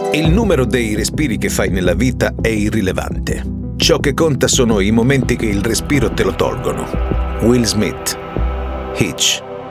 Il numero dei respiri che fai nella vita è irrilevante. Ciò che conta sono i momenti che il respiro te lo tolgono. Will Smith. Hitch.